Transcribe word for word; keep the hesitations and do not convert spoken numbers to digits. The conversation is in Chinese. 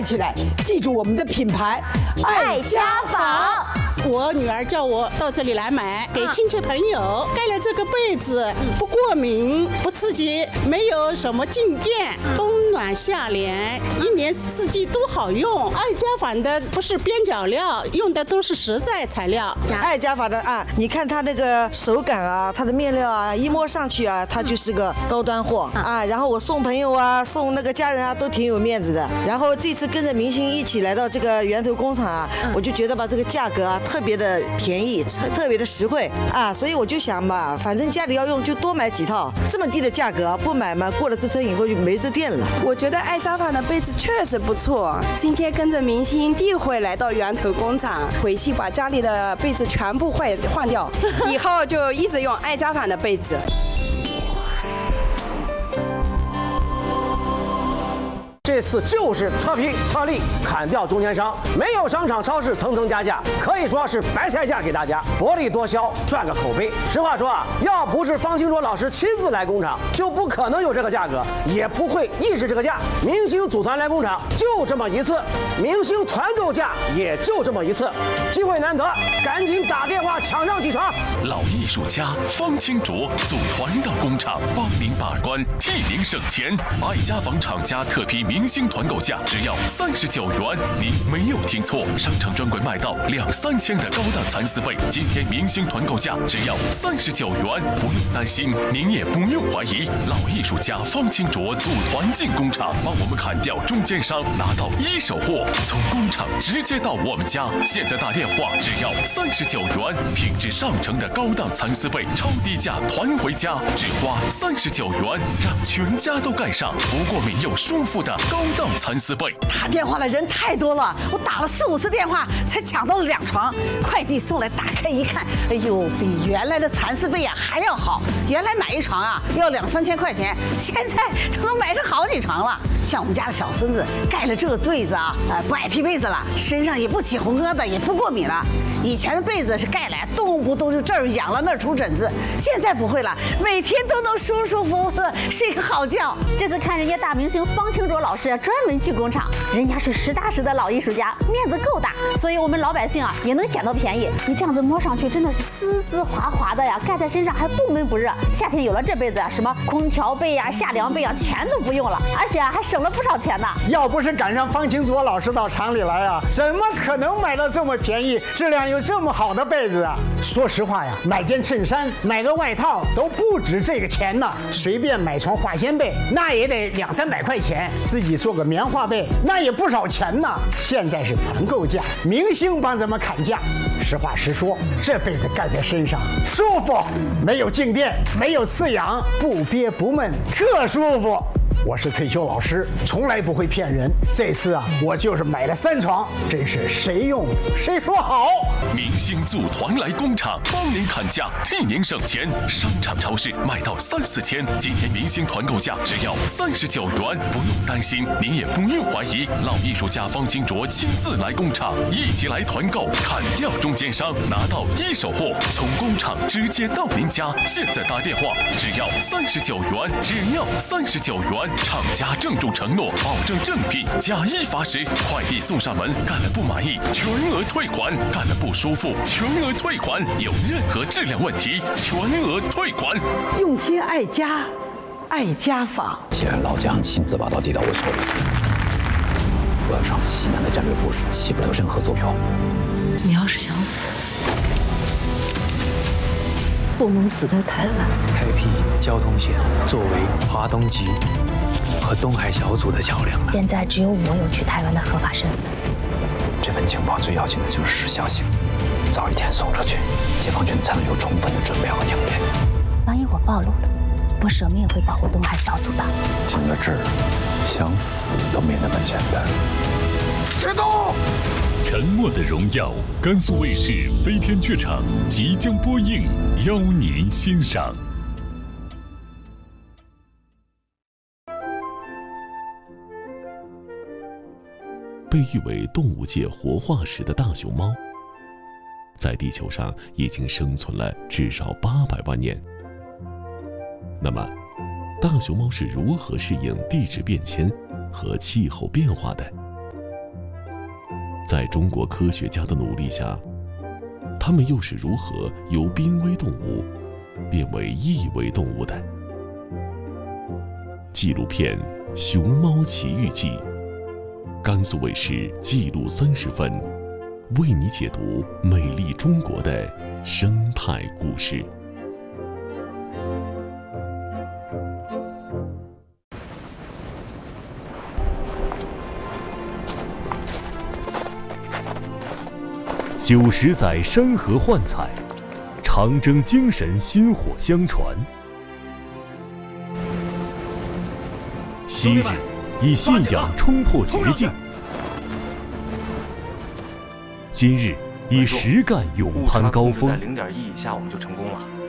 爱起来，记住我们的品牌爱家纺。 我女儿叫我到这里来买，给亲戚朋友盖了这个被子，不过敏，不刺激，没有什么静电，冬暖夏凉，一年四季都好用。爱家纺的不是边角料，用的都是实在材料。 爱家纺的啊，你看它那个手感啊，它的面料啊，一摸上去啊，它就是个高端货啊。然后我送朋友啊，送那个家人啊，都挺有面子的。然后这次跟着明星一起来到这个源头工厂啊，我就觉得吧，这个价格啊特别的便宜，特别的实惠啊，所以我就想吧，反正家里要用就多买几套，这么低的价格不买嘛，过了这村以后就没这店了。 我觉得爱家纺的被子确实不错，今天跟着明星第一回来到源头工厂，回去把家里的被子全部换换掉，以后就一直用爱家纺的被子。 这次就是特批特例，砍掉中间商，没有商场超市层层加价，可以说是白菜价给大家，薄利多销，赚个口碑。实话说啊，要不是方清卓老师亲自来工厂，就不可能有这个价格，也不会抑制这个价。明星组团来工厂就这么一次，明星团购价也就这么一次，机会难得，赶紧打电话抢上几成。 老艺术家方清卓组团到工厂，帮您把关，替您省钱。爱家纺厂家特批明星团购价只要三十九元，您没有听错，商场专柜卖到两三千的高档蚕丝被，今天明星团购价只要三十九元，不用担心，您也不用怀疑，老艺术家方清卓组团进工厂，帮我们砍掉中间商，拿到一手货，从工厂直接到我们家。现在打电话只要三十九元，品质上乘的高档蚕丝被，超低价团回家，只花三十九元，让全家都盖上不过敏又舒服的高档蚕丝被。 打电话的人太多了，我打了四五次电话才抢到了两床，快递送来，打开一看，哎呦，比原来的蚕丝被啊还要好。原来买一床啊要两三千块钱，现在都能买上好几床了。像我们家的小孙子盖了这个被子啊，呃，不爱踢被子了，身上也不起红疙瘩，也不过敏了。以前的被子是盖来动不动就这儿痒了那儿出疹子，现在不会了，每天都能舒舒服服的睡个好觉。 这次看人家大明星方清卓老师专门去工厂，人家是实打实的老艺术家，面子够大，所以我们老百姓啊也能捡到便宜。你这样子摸上去真的是丝丝滑滑的呀，盖在身上还不闷不热。夏天有了这被子啊，什么空调被呀、夏凉被啊，全都不用了，而且还省了不少钱呢。 要不是赶上方清卓老师到厂里来啊，怎么可能买到这么便宜、质量又这么好的被子啊？说实话呀，买件衬衫、买个外套都不止这个钱呢。随便买床化纤被，那也得两三百块钱；自己做个棉花被，那也不少钱呢。现在是团购价，明星帮咱们砍价。实话实说，这被子盖在身上舒服，没有静电，没有刺痒，不憋不闷，特舒服。我是退休老师，从来不会骗人。这次啊，我就是买了三床，真是谁用谁说好。 明星组团来工厂，帮您砍价，替您省钱。商场超市卖到三四千，今天明星团购价只要三十九元，不用担心，您也不用怀疑。老艺术家方清卓亲自来工厂，一起来团购，砍掉中间商，拿到一手货，从工厂直接到您家。现在打电话只要三十九元，只要三十九元。厂家郑重承诺，保证正品，假一罚十。快递送上门，干了不满意，全额退款；干了不舒服，全额退款。有任何质量问题，全额退款。 用心爱家，爱家纺。 既然老姜亲自把刀递到我手里，我要上西南的战略部署，起不了任何作用。 你要是想死，不能死在台湾。 开辟交通线，作为华东籍和东海小组的桥梁了。 现在只有我有去台湾的合法身份。 这份情报最要紧的就是时效性，早一天送出去，解放军才能有充分的准备和应变。 万一我暴露了，我舍命也会保护东海小组的。 进了这儿，想死都没那么简单。 别动！沉默的荣耀，甘肃卫视飞天剧场即将播映，邀您欣赏。被誉为动物界活化石的大熊猫，在地球上已经生存了至少八百万年。那么，大熊猫是如何适应地质变迁和气候变化的？ 在中国科学家的努力下，它们又是如何由濒危动物变为易危动物的？纪录片《熊猫奇遇记》，甘肃卫视纪录三十分，为你解读美丽中国的生态故事。 九十载山河幻彩，长征精神薪火相传。昔日以信仰冲破绝境，今日以实干勇攀高峰。 在零点一以下我们就成功了。